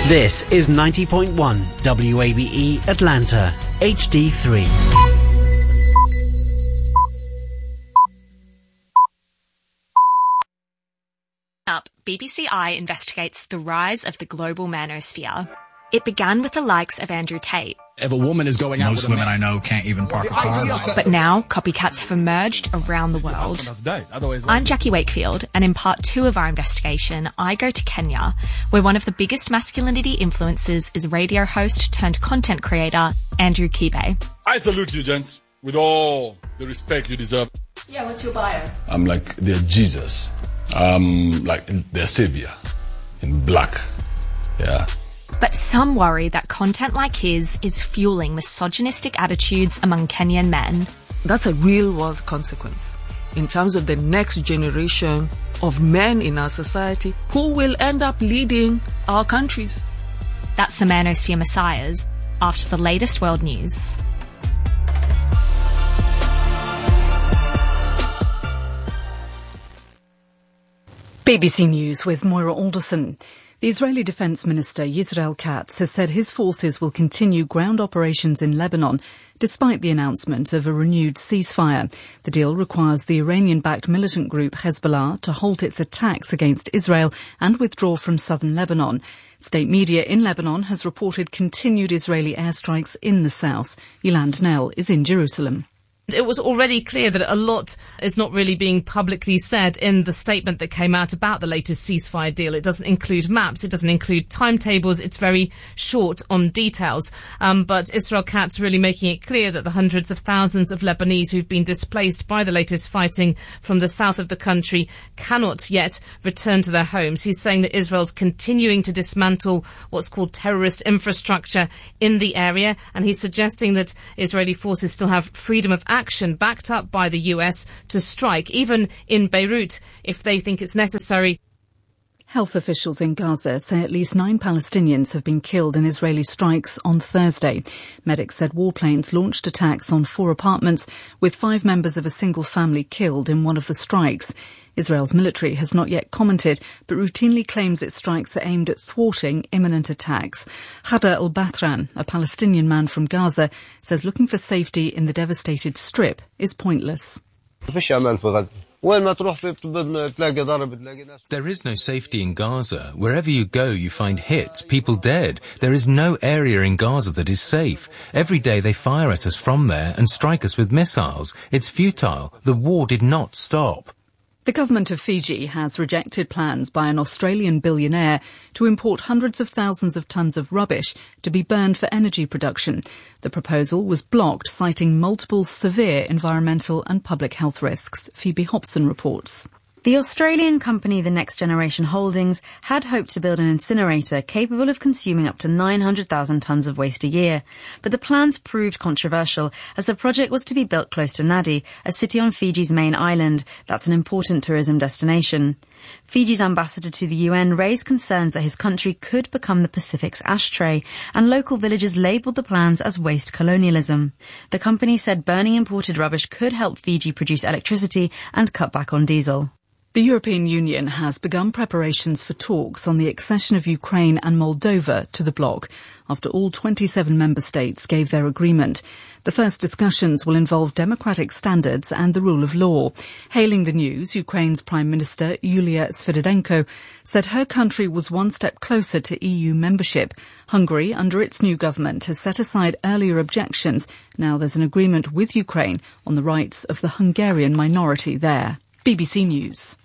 This is 90.1 WABE Atlanta, HD3. Up, BBC I investigates the rise of the global manosphere. It began with the likes of Andrew Tate. If a woman is going out Most women I know can't even park a car. But now, copycats have emerged around the world. I'm Jackie Wakefield, and in part 2 of our investigation, I go to Kenya, where one of the biggest masculinity influences is radio host turned content creator Andrew Kibe. I salute you, gents, with all the respect you deserve. Yeah, what's your bio? I'm like their Jesus. Like their savior in black. Yeah. But some worry that content like his is fueling misogynistic attitudes among Kenyan men. That's a real-world consequence in terms of the next generation of men in our society who will end up leading our countries. That's the Manosphere Messiahs, after the latest world news. BBC News with Moira Alderson. The Israeli Defence Minister Yisrael Katz has said his forces will continue ground operations in Lebanon despite the announcement of a renewed ceasefire. The deal requires the Iranian-backed militant group Hezbollah to halt its attacks against Israel and withdraw from southern Lebanon. State media in Lebanon has reported continued Israeli airstrikes in the south. Yolande Knell is in Jerusalem. It was already clear that a lot is not really being publicly said in the statement that came out about the latest ceasefire deal. It doesn't include maps, it doesn't include timetables, it's very short on details. But Israel Katz really making it clear that the hundreds of thousands of Lebanese who've been displaced by the latest fighting from the south of the country cannot yet return to their homes. He's saying that Israel's continuing to dismantle what's called terrorist infrastructure in the area, and he's suggesting that Israeli forces still have freedom of action backed up by the US to strike, even in Beirut, if they think it's necessary. Health officials in Gaza say at least 9 Palestinians have been killed in Israeli strikes on Thursday. Medics said warplanes launched attacks on 4 apartments, with 5 members of a single family killed in one of the strikes. Israel's military has not yet commented, but routinely claims its strikes are aimed at thwarting imminent attacks. Hada al-Batran, a Palestinian man from Gaza, says looking for safety in the devastated Strip is pointless. There is no safety in Gaza. Wherever you go, you find hits, people dead. There is no area in Gaza that is safe. Every day they fire at us from there and strike us with missiles. It's futile. The war did not stop. The government of Fiji has rejected plans by an Australian billionaire to import hundreds of thousands of tons of rubbish to be burned for energy production. The proposal was blocked, citing multiple severe environmental and public health risks. Phoebe Hobson reports. The Australian company The Next Generation Holdings had hoped to build an incinerator capable of consuming up to 900,000 tonnes of waste a year. But the plans proved controversial, as the project was to be built close to Nadi, a city on Fiji's main island that's an important tourism destination. Fiji's ambassador to the UN raised concerns that his country could become the Pacific's ashtray, and local villagers labelled the plans as waste colonialism. The company said burning imported rubbish could help Fiji produce electricity and cut back on diesel. The European Union has begun preparations for talks on the accession of Ukraine and Moldova to the bloc, after all 27 member states gave their agreement. The first discussions will involve democratic standards and the rule of law. Hailing the news, Ukraine's Prime Minister Yulia Sviridenko said her country was one step closer to EU membership. Hungary, under its new government, has set aside earlier objections. Now there's an agreement with Ukraine on the rights of the Hungarian minority there. BBC News.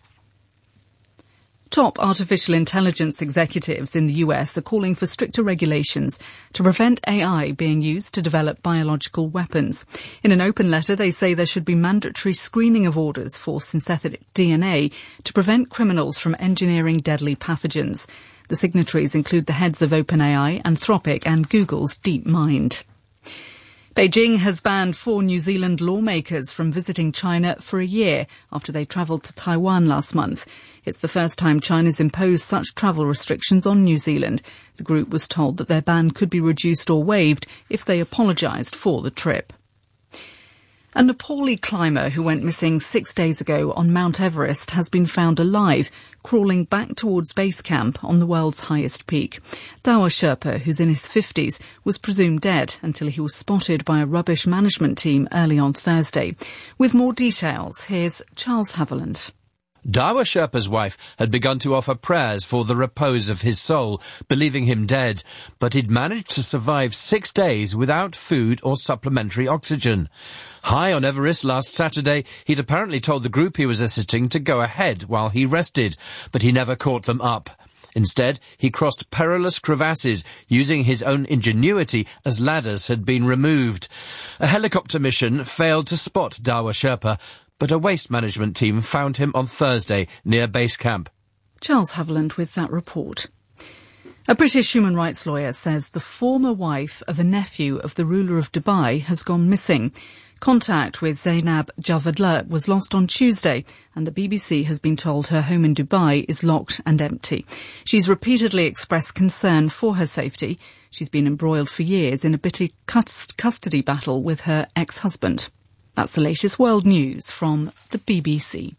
Top artificial intelligence executives in the US are calling for stricter regulations to prevent AI being used to develop biological weapons. In an open letter, they say there should be mandatory screening of orders for synthetic DNA to prevent criminals from engineering deadly pathogens. The signatories include the heads of OpenAI, Anthropic and Google's DeepMind. Beijing has banned 4 New Zealand lawmakers from visiting China for a year after they travelled to Taiwan last month. It's the first time China's imposed such travel restrictions on New Zealand. The group was told that their ban could be reduced or waived if they apologised for the trip. A Nepali climber who went missing 6 days ago on Mount Everest has been found alive, crawling back towards base camp on the world's highest peak. Dawa Sherpa, who's in his 50s, was presumed dead until he was spotted by a rubbish management team early on Thursday. With more details, here's Charles Haviland. Dawa Sherpa's wife had begun to offer prayers for the repose of his soul, believing him dead, but he'd managed to survive 6 days without food or supplementary oxygen. High on Everest last Saturday, he'd apparently told the group he was assisting to go ahead while he rested, but he never caught them up. Instead, he crossed perilous crevasses using his own ingenuity as ladders had been removed. A helicopter mission failed to spot Dawa Sherpa, but a waste management team found him on Thursday near base camp. Charles Haviland with that report. A British human rights lawyer says the former wife of a nephew of the ruler of Dubai has gone missing. Contact with Zainab Javadla was lost on Tuesday, and the BBC has been told her home in Dubai is locked and empty. She's repeatedly expressed concern for her safety. She's been embroiled for years in a bitter custody battle with her ex-husband. That's the latest world news from the BBC.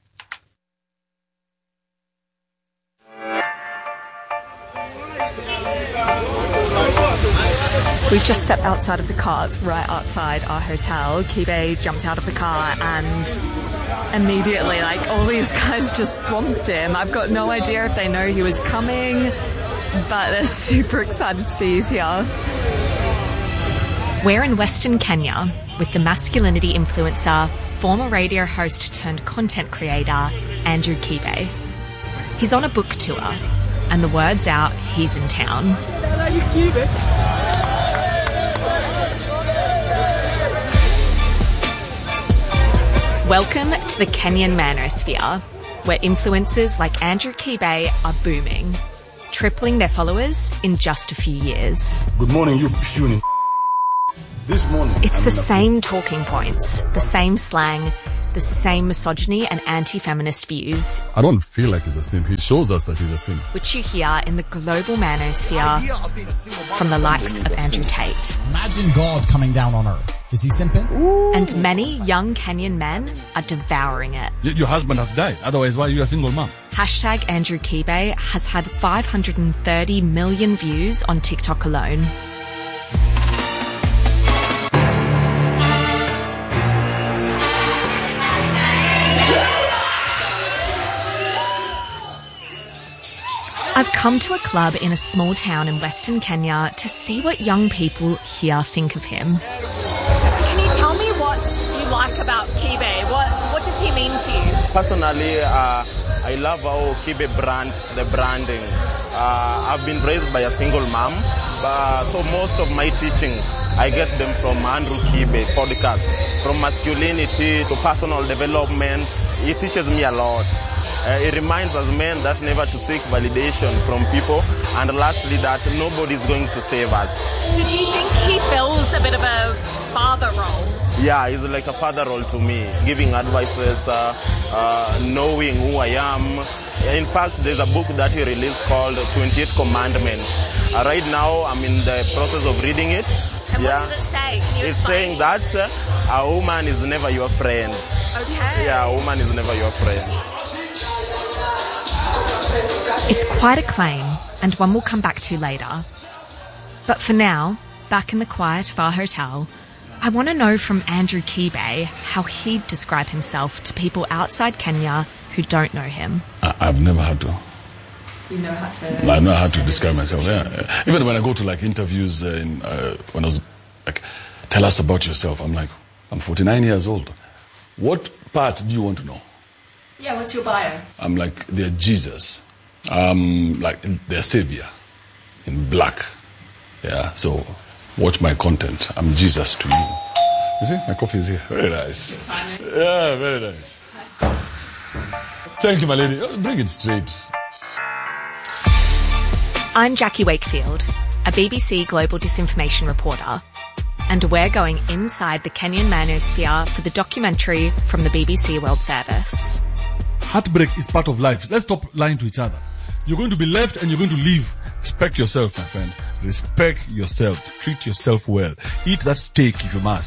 We've just stepped outside of the car. It's right outside our hotel. Kibe jumped out of the car and immediately, all these guys just swamped him. I've got no idea if they know he was coming, but they're super excited to see he's here. We're in Western Kenya with the masculinity influencer, former radio host turned content creator, Andrew Kibe. He's on a book tour, and the word's out he's in town. Welcome to the Kenyan manosphere, where influencers like Andrew Kibe are booming, tripling their followers in just a few years. Good morning, you puny. This morning... It's the same talking points, the same slang, the same misogyny and anti-feminist views. I don't feel like he's a simp. He shows us that he's a simp. Which you hear in the global manosphere from the likes of Andrew Tate. Imagine God coming down on earth. Is he simping? And many young Kenyan men are devouring it. Your husband has died. Otherwise, why are you a single mom? Hashtag Andrew Kibe has had 530 million views on TikTok alone. I've come to a club in a small town in Western Kenya to see what young people here think of him. Can you tell me what you like about Kibe? What does he mean to you? Personally, I love how Kibe the branding. I've been raised by a single mom, so most of my teaching, I get them from Andrew Kibe podcast. From masculinity to personal development, he teaches me a lot. It reminds us men that never to seek validation from people, and lastly that nobody is going to save us. So do you think he fills a bit of a father role? Yeah, he's like a father role to me, giving advices, knowing who I am. In fact, there's a book that he released called 28th Commandment. Right now, I'm in the process of reading it. And what does it say? Can you It's saying that a woman is never your friend. Okay. Yeah, a woman is never your friend. It's quite a claim, and one we'll come back to later. But for now, back in the quiet of our hotel, I want to know from Andrew Kibe how he'd describe himself to people outside Kenya who don't know him. I've never had to. You know how to... I know how to describe myself, yeah. Even when I go to interviews, when I was tell us about yourself, I'm like, I'm 49 years old. What part do you want to know? Yeah, what's your bio? I'm like, they're Jesus. They're Savior in black. Yeah, so watch my content. I'm Jesus to you. You see, my coffee is here. Very nice. Yeah, very nice. Thank you, my lady. Bring it straight. I'm Jackie Wakefield, a BBC Global Disinformation reporter, and we're going inside the Kenyan manosphere for the documentary from the BBC World Service. Heartbreak is part of life. Let's stop lying to each other. You're going to be left and you're going to leave. Respect yourself, my friend. Respect yourself. Treat yourself well. Eat that steak if you must.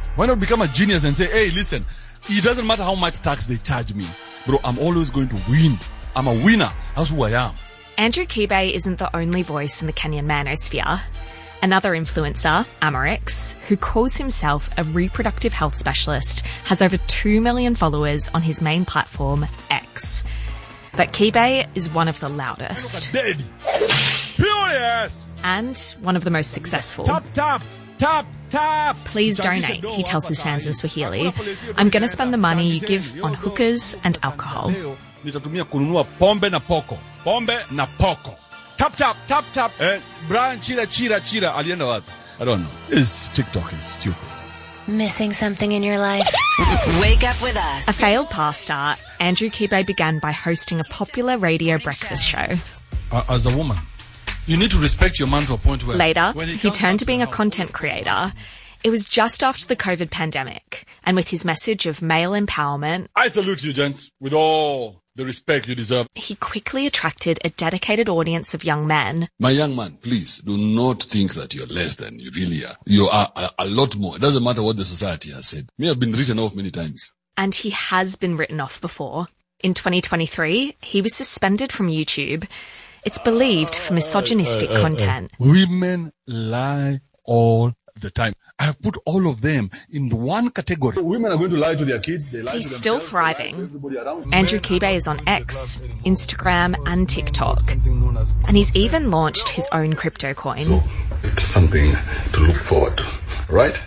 Why not become a genius and say, hey, listen, it doesn't matter how much tax they charge me. Bro, I'm always going to win. I'm a winner. That's who I am. Andrew Kibe isn't the only voice in the Kenyan manosphere. Another influencer, Amorix, who calls himself a reproductive health specialist, has over 2 million followers on his main platform, X. But Kibe is one of the loudest. Furious! And one of the most successful. Tap. Please donate, he tells his fans in Swahili. I'm going to spend the money you give on hookers and alcohol. Nitatumia kununua pombe na poko. Tap. Brian Chira. Alienda wapi? I don't know. This TikTok is stupid. Missing something in your life? Wake up with us. A failed pastor, Andrew Kibe began by hosting a popular radio breakfast show. As a woman, you need to respect your man to a point where... Later, he turned to being a content creator. It was just after the COVID pandemic, and with his message of male empowerment... I salute you, gents, with all the respect you deserve. He quickly attracted a dedicated audience of young men. My young man, please do not think that you're less than you really are. You are a lot more. It doesn't matter what the society has said. Me, I've been written off many times. And he has been written off before. In 2023, he was suspended from YouTube. It's believed for misogynistic content. Women lie all the time. I have put all of them in one category. Women are going to lie to their kids. They lie He's to still thriving. Andrew Kibe is on X, Instagram and TikTok. And he's even launched his own crypto coin. So it's something to look forward to, right?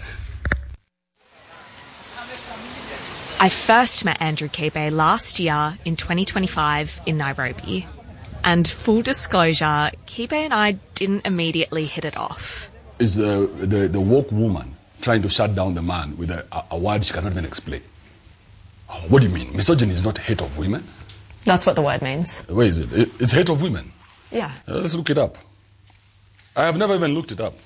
I first met Andrew Kibe last year in 2025 in Nairobi. And full disclosure, Kibe and I didn't immediately hit it off. Is the woke woman trying to shut down the man with a word she cannot even explain? What do you mean? Misogyny is not hate of women? That's what the word means. Where is it? It's hate of women. Yeah. Let's look it up. I have never even looked it up.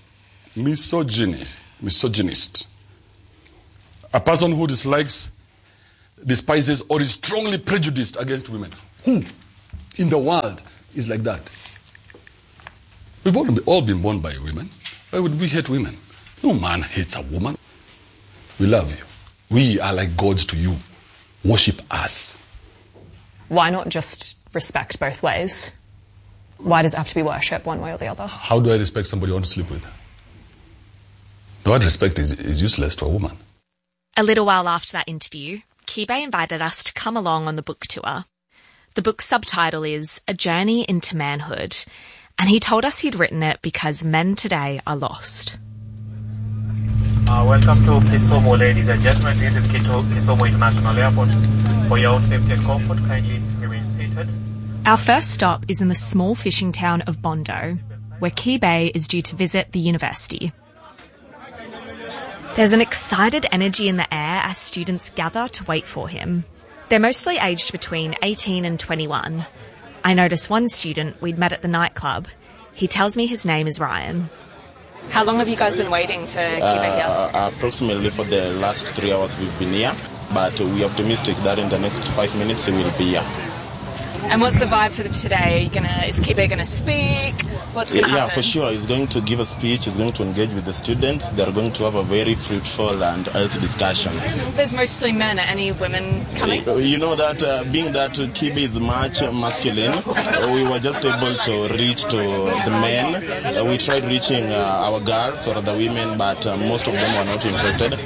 Misogynist. A person who dislikes, despises, or is strongly prejudiced against women. Who in the world is like that? We've all been born by women. Why would we hate women? No man hates a woman. We love you. We are like gods to you. Worship us. Why not just respect both ways? Why does it have to be worship one way or the other? How do I respect somebody I want to sleep with? The word respect is useless to a woman. A little while after that interview, Kibe invited us to come along on the book tour. The book's subtitle is A Journey into Manhood, and he told us he'd written it because men today are lost. Welcome to Kisumu, ladies and gentlemen. This is Kisumu International Airport. For your own safety and comfort, kindly remain seated. Our first stop is in the small fishing town of Bondo, where Kibe is due to visit the university. There's an excited energy in the air as students gather to wait for him. They're mostly aged between 18 and 21. I notice one student we'd met at the nightclub. He tells me his name is Ryan. How long have you guys been waiting for Kibe here? Approximately for the last 3 hours we've been here, but we're optimistic that in the next 5 minutes he will be here. And what's the vibe for today? Is Kibe going to speak? What's going to happen? Yeah, for sure. He's going to give a speech. He's going to engage with the students. They're going to have a very fruitful and healthy discussion. There's mostly men. Are any women coming? You know that being that Kibe is much masculine, we were just able to reach to the men. We tried reaching our girls or the women, but most of them were not interested.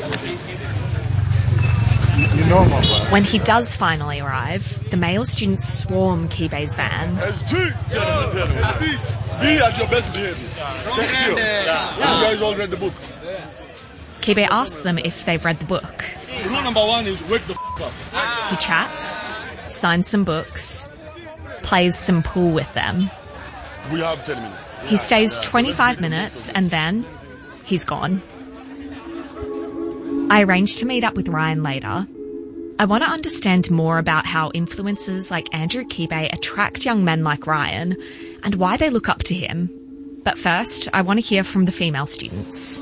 When he does finally arrive, the male students swarm Kibe's van. SG! Gentlemen. Be at your best behavior. You guys all read the book? Kibe asks them if they've read the book. Rule number 1 is wake the up. He chats, signs some books, plays some pool with them. We have 10 minutes. He stays 25 minutes and then he's gone. I arranged to meet up with Ryan later. I want to understand more about how influencers like Andrew Kibe attract young men like Ryan and why they look up to him. But first, I want to hear from the female students.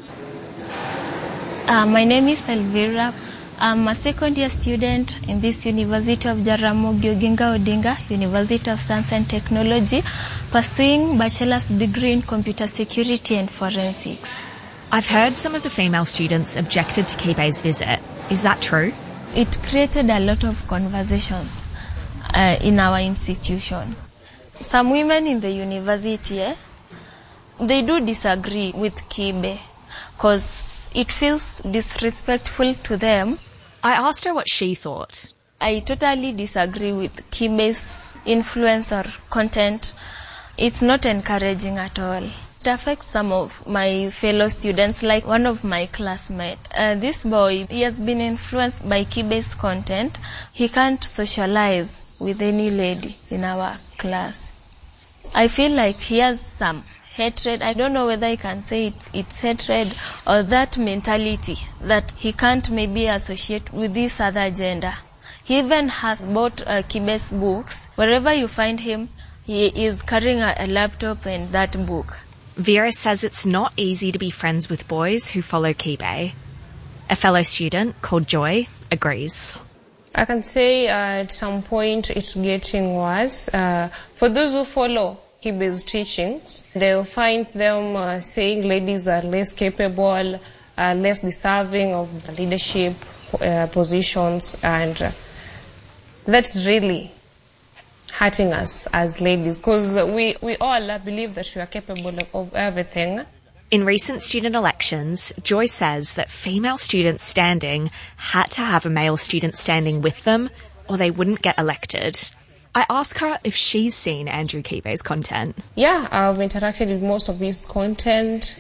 My name is Elvira. I'm a second-year student in this University of Jaramogi Oginga Odinga, University of Science and Technology, pursuing bachelor's degree in computer security and forensics. I've heard some of the female students objected to Kibe's visit. Is that true? It created a lot of conversations in our institution. Some women in the university, they do disagree with Kibe because it feels disrespectful to them. I asked her what she thought. I totally disagree with Kibe's influence or content. It's not encouraging at all. It affects some of my fellow students, like one of my classmates. This boy, he has been influenced by Kibe's content. He can't socialize with any lady in our class. I feel like he has some hatred. I don't know whether I can say it's hatred or that mentality that he can't maybe associate with this other gender. He even has bought Kibe's books. Wherever you find him, he is carrying a laptop and that book. Vera says it's not easy to be friends with boys who follow Kibe. A fellow student called Joy agrees. I can say at some point it's getting worse. For those who follow Kibe's teachings, they'll find them saying ladies are less capable, less deserving of the leadership positions, and that's really hurting us as ladies, because we all believe that we are capable of everything. In recent student elections, Joy says that female students standing had to have a male student standing with them or they wouldn't get elected. I ask her if she's seen Andrew Kibe's content. Yeah, I've interacted with most of his content.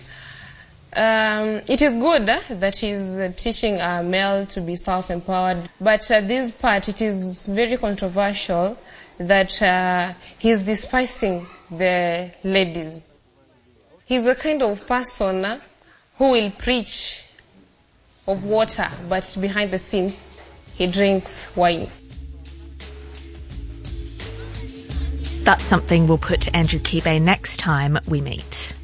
It is good that he's teaching a male to be self-empowered, but this part, it is very controversial that he's despising the ladies. He's the kind of person who will preach of water, but behind the scenes, he drinks wine. That's something we'll put to Andrew Kibe next time we meet.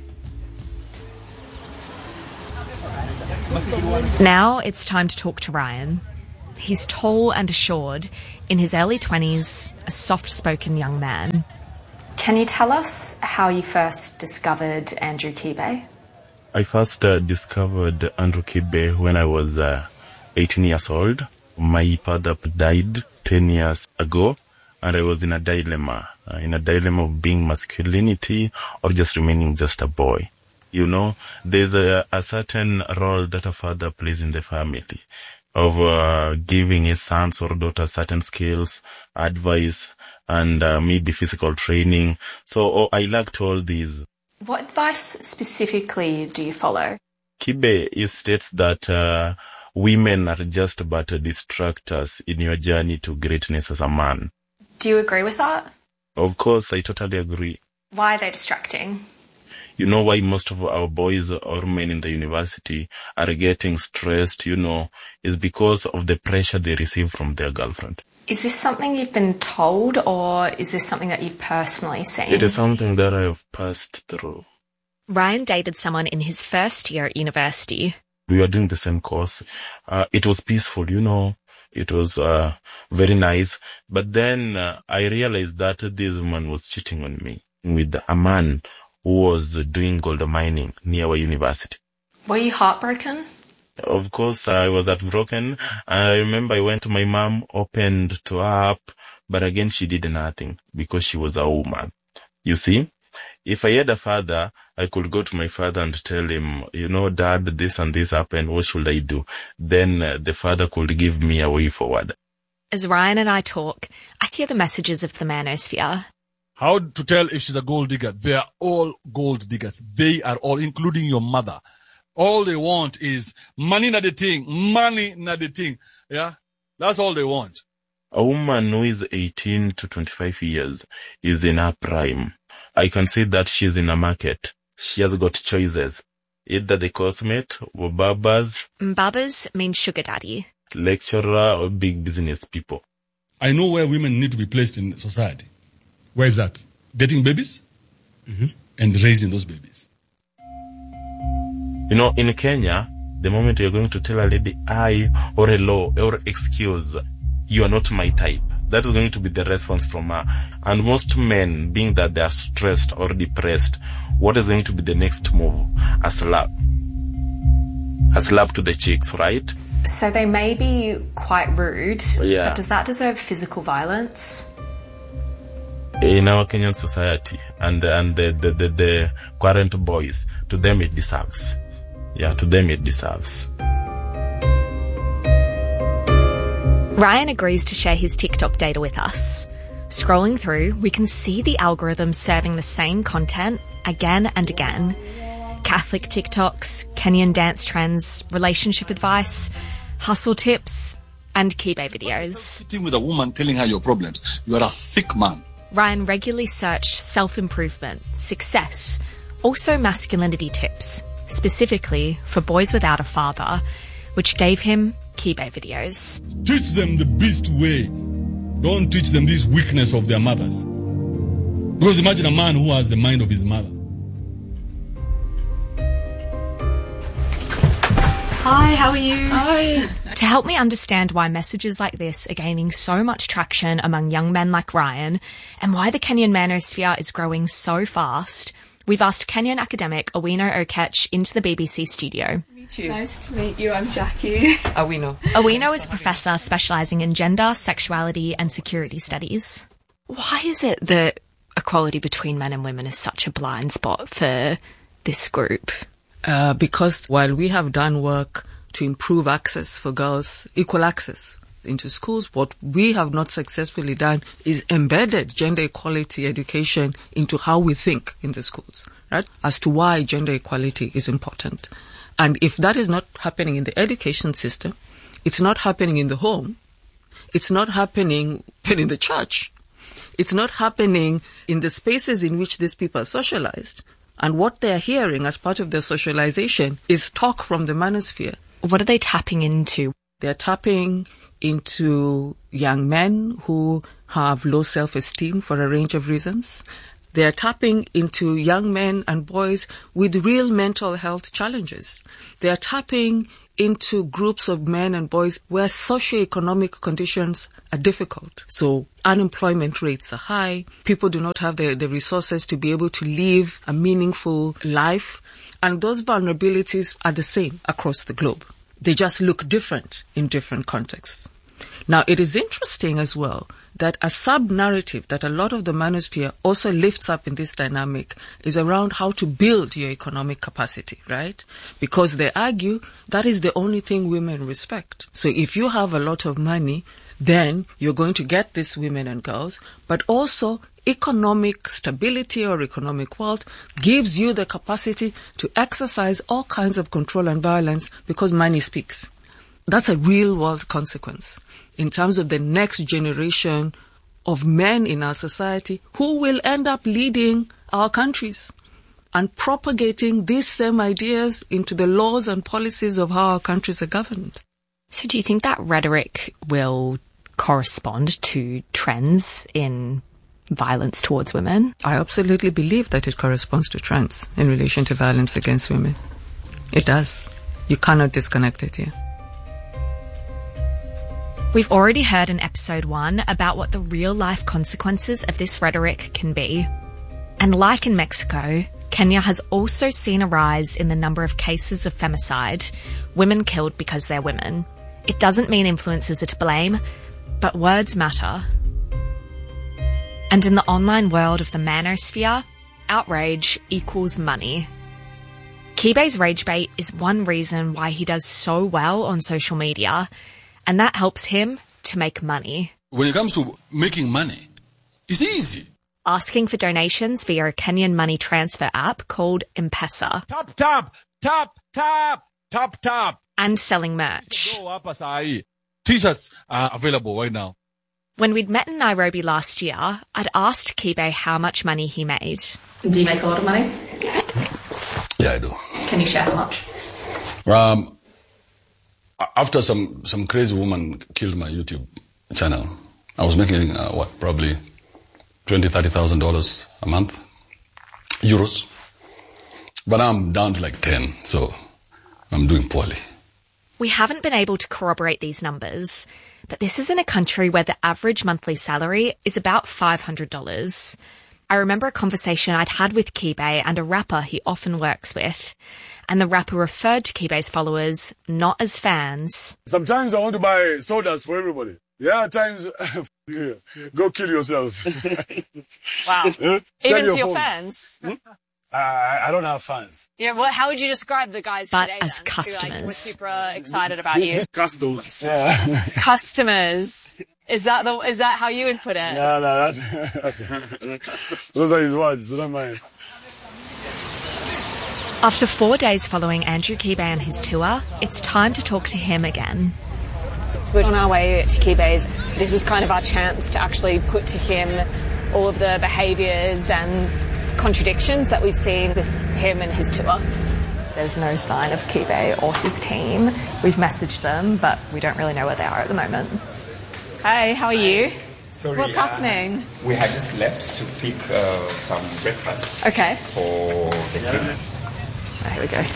Now it's time to talk to Ryan. He's tall and assured, in his early 20s, a soft-spoken young man. Can you tell us how you first discovered Andrew Kibe? I first discovered Andrew Kibe when I was 18 years old. My father died 10 years ago, and I was in a dilemma of being masculinity or just remaining just a boy. You know, there's a certain role that a father plays in the family of giving his sons or daughters certain skills, advice, and maybe physical training. So I lacked all these. What advice specifically do you follow? Kibe states that women are just but distractors in your journey to greatness as a man. Do you agree with that? Of course, I totally agree. Why are they distracting? You know why most of our boys or men in the university are getting stressed, is because of the pressure they receive from their girlfriend. Is this something you've been told, or is this something that you've personally seen? It is something that I have passed through. Ryan dated someone in his first year at university. We were doing the same course. It was peaceful, It was very nice. But then I realized that this woman was cheating on me with a man who was doing gold mining near our university. Were you heartbroken? Of course, I was heartbroken. I remember I went to my mom, opened to her up, but again she did nothing because she was a woman. You see, if I had a father, I could go to my father and tell him, Dad, this and this happened, what should I do? Then the father could give me a way forward. As Ryan and I talk, I hear the messages of the manosphere. How to tell if she's a gold digger? They are all gold diggers. They are all, including your mother. All they want is money, not the thing. Yeah? That's all they want. A woman who is 18 to 25 years is in her prime. I can say that she's in a market. She has got choices. Either the cosmate or babas. Babas means sugar daddy. Lecturer or big business people. I know where women need to be placed in society. Where is that? Getting babies? And raising those babies. In Kenya, the moment you're going to tell a lady, I, or hello, or excuse, you are not my type, that is going to be the response from her. And most men, being that they are stressed or depressed, what is going to be the next move? A slap. a slap to the cheeks, right? So they may be quite rude, Yeah. but does that deserve physical violence? In our Kenyan society and the current boys, to them it deserves. Yeah, to them it deserves. Ryan agrees to share his TikTok data with us. Scrolling through, we can see the algorithm serving the same content again and again. Catholic TikToks, Kenyan dance trends, relationship advice, hustle tips, and Kibe videos. Sitting with a woman telling her your problems, you are a thick man. Ryan regularly searched self-improvement, success, also masculinity tips, specifically for boys without a father, which gave him Kibe videos. Teach them the beast way. Don't teach them this weakness of their mothers. Because imagine a man who has the mind of his mother. Hi, how are you? Hi. To help me understand why messages like this are gaining so much traction among young men like Ryan, and why the Kenyan manosphere is growing so fast, we've asked Kenyan academic Owino Okech into the BBC studio. Nice to meet you. I'm Jackie. Owino. Owino is a professor specialising in gender, sexuality and security studies. Why is it that equality between men and women is such a blind spot for this group? Because while we have done work to improve access for girls, equal access into schools, what we have not successfully done is embedded gender equality education into how we think in the schools, right? As to why gender equality is important. And if that is not happening in the education system, it's not happening in the home, it's not happening in the church, it's not happening in the spaces in which these people are socialized. And what they're hearing as part of their socialization is talk from the manosphere. What are they tapping into? They're tapping into young men who have low self-esteem for a range of reasons. They're tapping into young men and boys with real mental health challenges. They're tapping into groups of men and boys where socioeconomic conditions are difficult. So unemployment rates are high. People do not have the resources to be able to live a meaningful life. And those vulnerabilities are the same across the globe. They just look different in different contexts. Now, it is interesting as well that a sub-narrative that a lot of the manosphere also lifts up in this dynamic is around how to build your economic capacity, right? Because they argue that is the only thing women respect. So if you have a lot of money, then you're going to get these women and girls, but also economic stability or economic wealth gives you the capacity to exercise all kinds of control and violence because money speaks. That's a real-world consequence in terms of the next generation of men in our society who will end up leading our countries and propagating these same ideas into the laws and policies of how our countries are governed. So do you think that rhetoric will correspond to trends in violence towards women? I absolutely believe that it corresponds to trends in relation to violence against women. It does. You cannot disconnect it here. We've already heard in episode 1 about what the real-life consequences of this rhetoric can be. And like in Mexico, Kenya has also seen a rise in the number of cases of femicide, women killed because they're women. It doesn't mean influencers are to blame, but words matter. And in the online world of the manosphere, outrage equals money. Kibe's rage bait is one reason why he does so well on social media, and that helps him to make money. When it comes to making money, it's easy. Asking for donations via a Kenyan money transfer app called M-Pesa. Tap, tap, tap, tap, tap, tap. And selling merch. T-shirts are available right now. When we'd met in Nairobi last year, I'd asked Kibe how much money he made. Do you make a lot of money? Yeah, I do. Can you share how much? After some crazy woman killed my YouTube channel, I was making, probably $20,000-$30,000 a month, euros. But I'm down to like 10, so I'm doing poorly. We haven't been able to corroborate these numbers, but this is in a country where the average monthly salary is about $500. I remember a conversation I'd had with Kibe and a rapper he often works with. And the rapper referred to Kibe's followers not as fans. Sometimes I want to buy sodas for everybody. The other times, go kill yourself. Wow. Even for your fans? I don't have fans. Yeah, well, how would you describe the guys but today, as then, customers. Who, we're super excited about you. Customers. Yeah. Customers. Is that how you would put it? No, that's those are his words, don't mind. After 4 days following Andrew Kibe and his tour, it's time to talk to him again. We're on our way to Kibe's. This is kind of our chance to actually put to him all of the behaviours and contradictions that we've seen with him and his tour. There's no sign of Kibe or his team. We've messaged them, but we don't really know where they are at the moment. Hey, how are you? Sorry, what's happening? We had just left to pick some breakfast. Okay. For the team. Oh, here we go.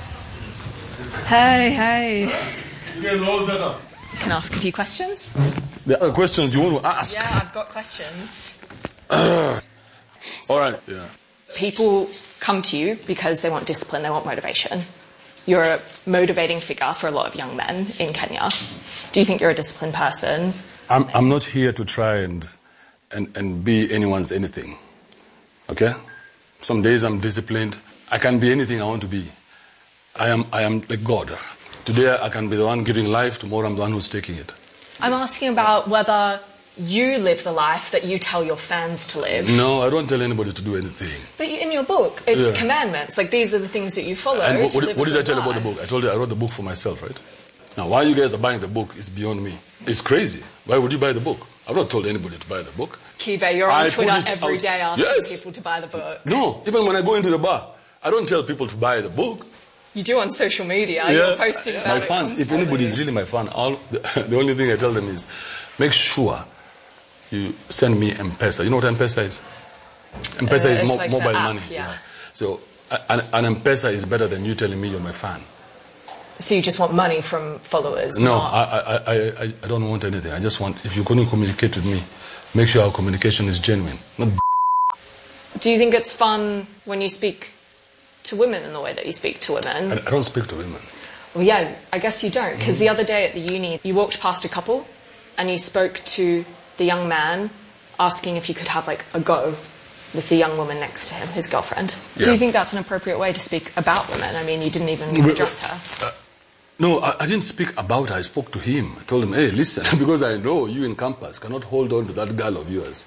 Hey. You guys all set up? Can I ask a few questions? The other questions you want to ask? Yeah, I've got questions. All right. Yeah. People come to you because they want discipline, they want motivation. You're a motivating figure for a lot of young men in Kenya. Do you think you're a disciplined person? I'm not here to try and be anyone's anything. Okay? Some days I'm disciplined. I can be anything I want to be. I am like God. Today I can be the one giving life, tomorrow I'm the one who's taking it. I'm asking about whether you live the life that you tell your fans to live. No, I don't tell anybody to do anything. But in your book, it's commandments. Like, these are the things that you follow. And what did I tell you about the book? I told you I wrote the book for myself, right? Now, why you guys are buying the book is beyond me. It's crazy. Why would you buy the book? I've not told anybody to buy the book. Kibe, you're on Twitter every day asking people to buy the book. No, even when I go into the bar, I don't tell people to buy the book. You do on social media. You're posting about my fans, it. if anybody is really my fan, the only thing I tell them is, make sure you send me M-Pesa. You know what M-Pesa is? M-Pesa is like mobile app, money. Yeah. So, an M-Pesa is better than you telling me you're my fan. So you just want money from followers? No, I don't want anything. I just want, if you couldn't communicate with me, make sure our communication is genuine. Not Do you think it's fun when you speak to women in the way that you speak to women? I don't speak to women. Well, yeah, I guess you don't. Because the other day at the uni, you walked past a couple and you spoke to the young man asking if you could have, like, a go with the young woman next to him, his girlfriend. Yeah. Do you think that's an appropriate way to speak about women? I mean, you didn't even address her. No, I didn't speak about her. I spoke to him. I told him, hey, listen, because I know you in campus cannot hold on to that girl of yours.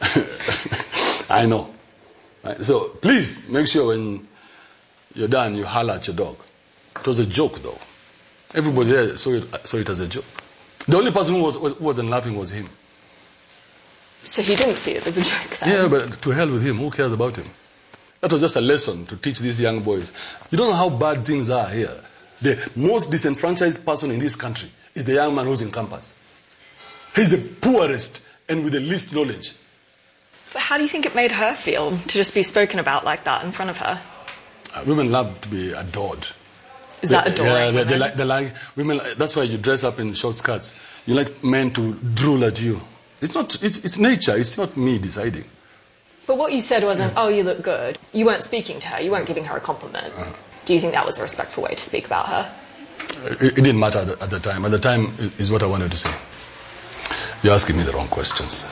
I know. Right? So please make sure when you're done, you holler at your dog. It was a joke, though. Everybody there saw it as a joke. The only person who wasn't laughing was him. So he didn't see it as a joke then? Yeah, but to hell with him. Who cares about him? That was just a lesson to teach these young boys. You don't know how bad things are here. The most disenfranchised person in this country is the young man who's in campus. He's the poorest and with the least knowledge. But how do you think it made her feel to just be spoken about like that in front of her? Women love to be adored. Is that adoring? Yeah, they like women. That's why you dress up in short skirts. You like men to drool at you. It's nature. It's not me deciding. But what you said wasn't, oh, you look good. You weren't speaking to her. You weren't giving her a compliment. Do you think that was a respectful way to speak about her? It didn't matter at the time. At the time is what I wanted to say. You're asking me the wrong questions.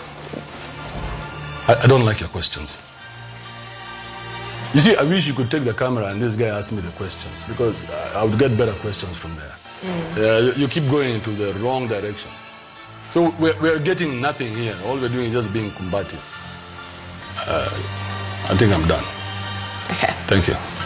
I don't like your questions. You see, I wish you could take the camera and this guy ask me the questions, because I would get better questions from there. You keep going into the wrong direction. So we're getting nothing here. All we're doing is just being combative. I think I'm done. Okay. Thank you.